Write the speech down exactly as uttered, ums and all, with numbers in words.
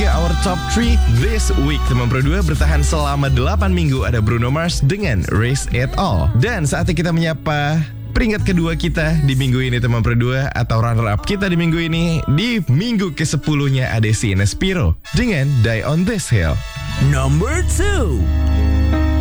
ketiga our top three this week. Teman Pro dua bertahan selama delapan minggu. Ada Bruno Mars dengan Raise It All. Dan saatnya kita menyapa peringkat kedua kita di minggu ini, teman Pro dua, atau runner up kita di minggu ini. Di minggu kesepuluhnya ada Sienna Spiro dengan Die on This Hill. Number two.